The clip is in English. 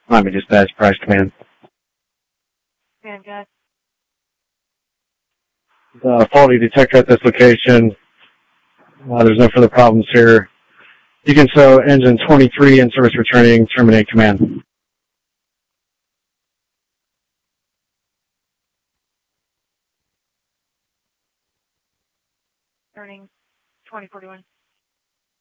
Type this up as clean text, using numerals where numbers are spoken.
Let me dispatch Price Command. Command, guys. Faulty detector at this location. There's no further problems here. You can show engine 23 in service returning. Terminate command. Turning 2041.